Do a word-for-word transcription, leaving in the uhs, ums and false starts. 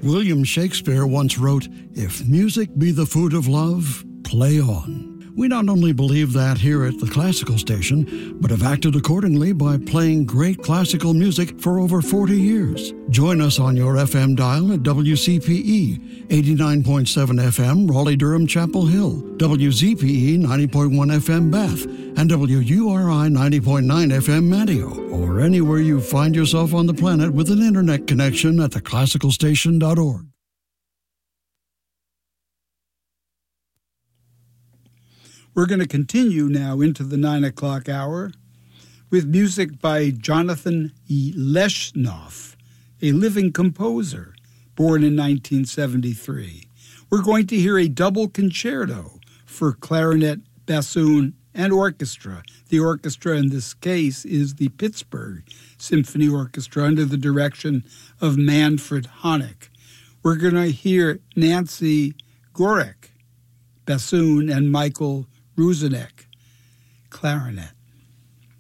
William Shakespeare once wrote, "If music be the food of love, play on." We not only believe that here at the Classical Station, but have acted accordingly by playing great classical music for over forty years. Join us on your F M dial at W C P E, eighty-nine point seven F M, Raleigh-Durham, Chapel Hill, W Z P E, ninety point one F M, Bath, and W U R I, ninety point nine F M, Manteo, or anywhere you find yourself on the planet with an internet connection at the classical station dot org. We're going to continue now into the nine o'clock hour with music by Jonathan Leshnoff, a living composer, born in nineteen seventy-three. We're going to hear a double concerto for clarinet, bassoon, and orchestra. The orchestra in this case is the Pittsburgh Symphony Orchestra under the direction of Manfred Honeck. We're going to hear Nancy Gorek, bassoon, and Michael Ruzinek, clarinet.